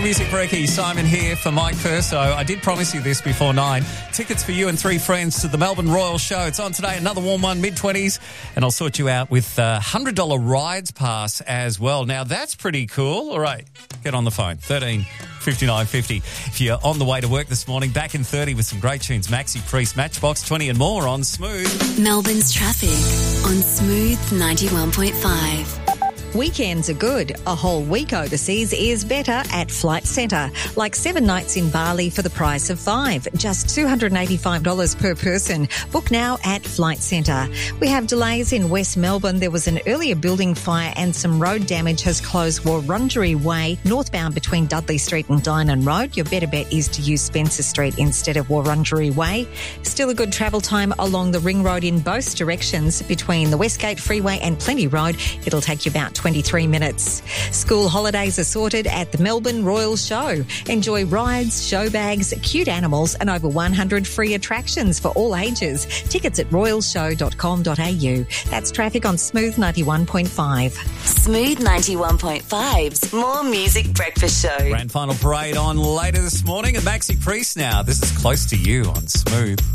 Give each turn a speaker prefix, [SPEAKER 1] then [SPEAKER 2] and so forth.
[SPEAKER 1] Music Brekkie, Simon here for Mike Perso. I did promise you this before 9. Tickets for you and 3 friends to the Melbourne Royal Show. It's on today, another warm one, mid-20s, and I'll sort you out with a $100 rides pass as well. Now, that's pretty cool. All right, get on the phone, 13 59 50. If you're on the way to work this morning, back in 30 with some great tunes, Maxi Priest, Matchbox 20 and more on Smooth.
[SPEAKER 2] Melbourne's traffic on Smooth 91.5.
[SPEAKER 3] Weekends are good. A whole week overseas is better at Flight Centre. Like 7 nights in Bali for the price of 5. Just $285 per person. Book now at Flight Centre. We have delays in West Melbourne. There was an earlier building fire and some road damage has closed Wurundjeri Way, northbound between Dudley Street and Dynon Road. Your better bet is to use Spencer Street instead of Wurundjeri Way. Still a good travel time along the Ring Road in both directions between the Westgate Freeway and Plenty Road. It'll take you about 23 minutes. School holidays are sorted at the Melbourne Royal Show. Enjoy rides, show bags, cute animals and over 100 free attractions for all ages. Tickets at royalshow.com.au. That's traffic on Smooth 91.5.
[SPEAKER 2] Smooth 91.5's More Music Breakfast Show.
[SPEAKER 1] Grand final parade on later this morning and Maxi Priest now. This is Close to You on Smooth.